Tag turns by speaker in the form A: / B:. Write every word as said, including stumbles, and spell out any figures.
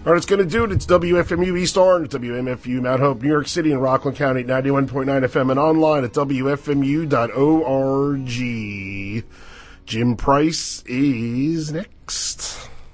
A: All right, it's going to do it. It's W F M U East Orange, W M F U Mount Hope, New York City, and Rockland County at ninety-one point nine F M and online at W F M U dot org. Jim Price is next.